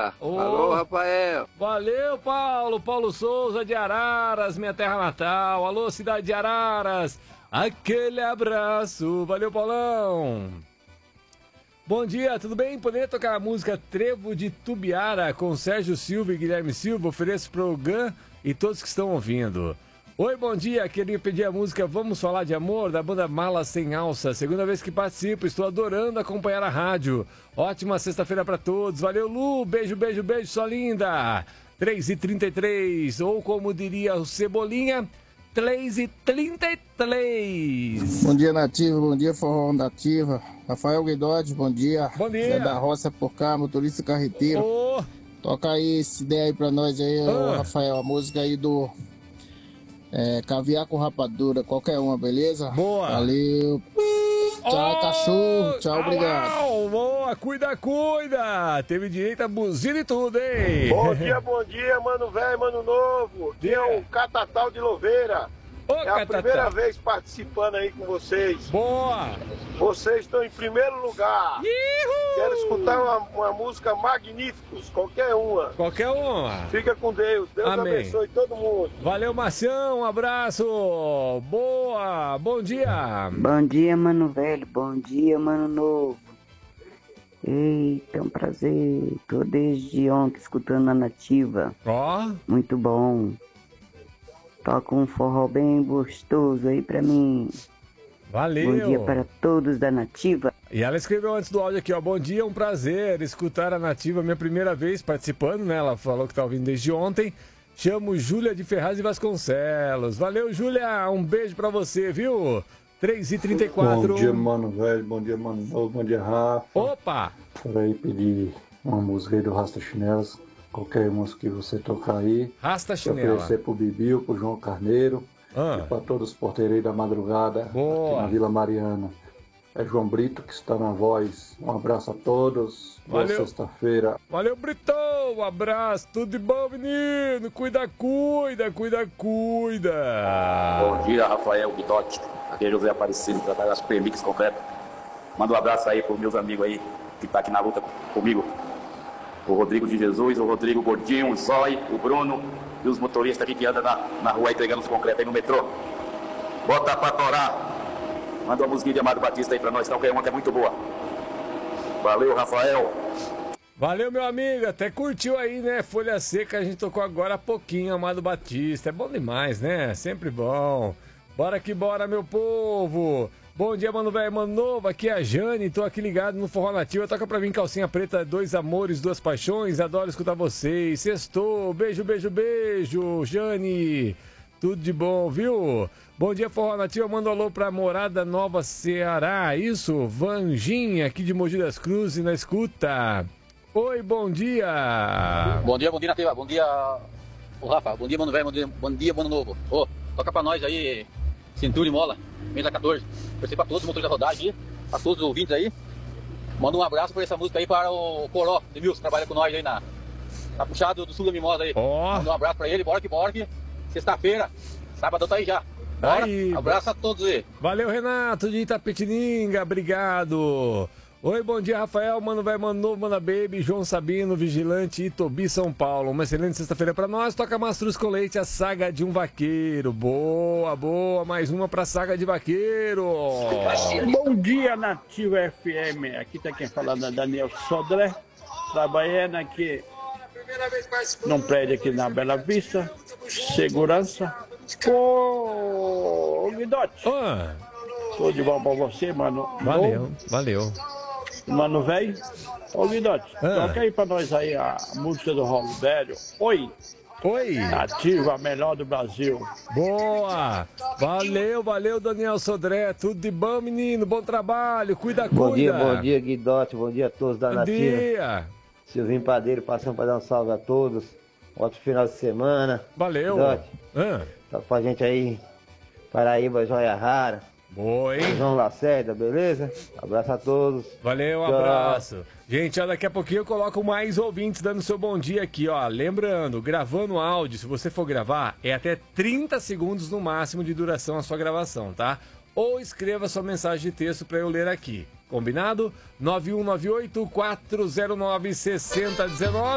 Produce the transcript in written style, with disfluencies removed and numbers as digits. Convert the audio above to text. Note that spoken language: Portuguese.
Souza. Ô, Alô, Rafael. Valeu, Paulo. Paulo Souza de Araras, minha terra natal. Alô, cidade de Araras. Aquele abraço. Valeu, Paulão. Bom dia, tudo bem? Poderia tocar a música Trevo de Tubiara com Sérgio Silva e Guilherme Silva? Ofereço pro Gan e todos que estão ouvindo. Oi, bom dia. Queria pedir a música Vamos Falar de Amor, da banda Mala Sem Alça. Segunda vez que participo, estou adorando acompanhar a rádio. Ótima sexta-feira para todos. Valeu, Lu. Beijo, beijo, beijo, sua linda. 3h33, ou como diria o Cebolinha, 3h33. Bom dia, Nativa. Bom dia, Forró Nativa. Rafael Guidotti, bom dia. Bom dia. Zé da Roça por cá, motorista carreteiro. Ô, Toca aí essa ideia aí pra nós aí, ô, Rafael. A música aí do Caviar com Rapadura, qualquer uma, beleza? Boa. Valeu. Tchau, cachorro. Tchau, obrigado. Boa, cuida, cuida. Teve direito a buzina e tudo, hein? Bom dia, mano velho, mano novo. Aqui é o Catatal de Louveira. Ô, É a primeira vez participando aí com vocês. Boa. Vocês estão em primeiro lugar. Ihu! Quero escutar uma música Magníficos, qualquer uma. Qualquer uma. Fica com Deus. Deus Amém. abençoe todo mundo. Valeu, Marcião. Um abraço. Boa. Bom dia. Bom dia, mano velho. Bom dia, mano novo. Eita, é um prazer. Tô desde ontem escutando a Nativa. Ó. Muito bom. Toca um forró bem gostoso aí pra mim. Valeu. Bom dia para todos da Nativa. E ela escreveu antes do áudio aqui, ó. Bom dia, um prazer escutar a Nativa, minha primeira vez participando, né? Ela falou que tá ouvindo desde ontem. Chamo Júlia de Ferraz e Vasconcelos. Valeu, Júlia. Um beijo pra você, viu? 3h34. Bom dia, mano velho. Bom dia, mano novo. Bom dia, Rafa. Opa! Por aí pedir uma música aí do Rasta Chinelas. Qualquer música que você tocar aí. Rasta Se Chinela. oferecer pro Bibiu, pro João Carneiro. E para todos os porteiros da madrugada. Boa. Aqui na Vila Mariana. É João Brito que está na voz. Um abraço a todos. Boa Valeu. sexta-feira. Valeu, Britão. Um abraço. Tudo de bom, menino? Cuida, cuida, cuida, cuida. Bom dia, Rafael Guidotti. Aqui é José Aparecido, da das Premix Concreto. Manda um abraço aí pros meus amigos aí, que tá aqui na luta comigo. O Rodrigo de Jesus, o Rodrigo Gordinho, o Zói, o Bruno e os motoristas aqui que andam na rua entregando os concretos aí no metrô. Bota pra torar. Manda uma musiquinha de Amado Batista aí pra nós, não, que é uma que é muito boa. Valeu, Rafael. Valeu, meu amigo. Até curtiu aí, né? Folha Seca, a gente tocou agora há pouquinho, Amado Batista. É bom demais, né? Sempre bom. Bora que bora, meu povo. Bom dia, mano velho, mano novo. Aqui é a Jane, tô aqui ligado no Forró Nativo. Toca pra mim, calcinha preta, dois amores, duas paixões. Adoro escutar vocês. Sextou. Beijo, beijo, beijo, Jane. Tudo de bom, viu? Bom dia, Forró Nativo. Manda um alô pra Morada Nova Ceará. Isso, Vanginha, aqui de Mogi das Cruzes, na escuta. Oi, bom dia. Bom dia, Nativa. Bom dia, o Rafa. Bom dia, mano velho. Bom dia, mano novo. Ô, toca pra nós aí, Cintura e Mola, mês da 14. Torcer pra todos os motores da rodagem aí, pra todos os ouvintes aí. Manda um abraço por essa música aí para o Coró, de Mills, que trabalha com nós aí na puxada do Sul da Mimosa aí. Manda um abraço pra ele, bora que sexta-feira, sábado tá aí já. Bora, Aí, abraço a todos aí. Valeu, Renato de Itapetininga, obrigado. Oi, bom dia, Rafael, mano vai, mano novo, mano baby, João Sabino, Vigilante, Itobi, São Paulo. Uma excelente sexta-feira pra nós. Toca Mastruz com Leite, a Saga de um Vaqueiro. Boa, boa, mais uma pra Saga de Vaqueiro. Bom dia, Nativa FM. Aqui tá quem fala é Daniel Sodré, trabalhando aqui num prédio aqui na Bela Vista, segurança. Ô, Guidotti, tudo de bom pra você, mano? Valeu, valeu. Mano, velho. Ô, Guidotti, toca aí pra nós aí a música do Rolo Velho. Oi. Oi. Nativa, a melhor do Brasil. Boa. Valeu, valeu, Daniel Sodré. Tudo de bom, menino. Bom trabalho. Cuida, Bom cuida. dia, Guidotti. Bom dia a todos da Bom Nativa. dia. Silvinho Padeiro passando para dar um salve a todos. Ótimo final de semana. Valeu. Guidotti, toca pra gente aí, Paraíba, Joia Rara. Boa, hein? João Lacerda, beleza? Abraço a todos. Valeu, um Tchau. abraço. Gente, ó, daqui a pouquinho eu coloco mais ouvintes dando seu bom dia aqui, ó. Lembrando, gravando áudio, se você for gravar, é até 30 segundos no máximo de duração a sua gravação, tá? Ou escreva sua mensagem de texto para eu ler aqui. Combinado? 9198-409-6019.